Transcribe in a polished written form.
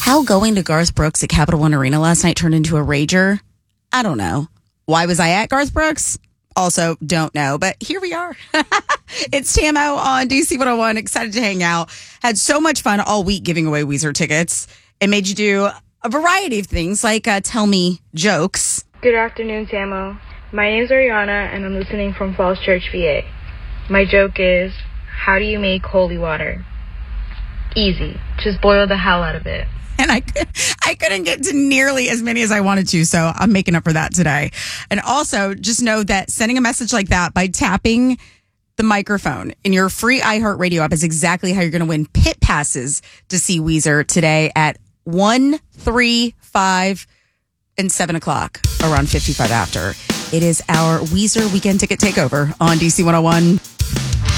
How going to Garth Brooks at Capital One Arena last night turned into a rager? I don't know. Why was I at Garth Brooks? Also, don't know. But here we are. It's Tamo on DC 101. Excited to hang out. Had so much fun all week giving away Weezer tickets. It made you do a variety of things like tell me jokes. Good afternoon, Tamo. My name's Ariana, and I'm listening from Falls Church, VA. My joke is, how do you make holy water? Easy. Just boil the hell out of it. And I couldn't get to nearly as many as I wanted to, so I'm making up for that today. And also, just know that sending a message like that by tapping the microphone in your free iHeartRadio app is exactly how you're going to win pit passes to see Weezer today at 1, 3, 5, and 7 o'clock, around 55 after. It is our Weezer Weekend Ticket Takeover on DC 101.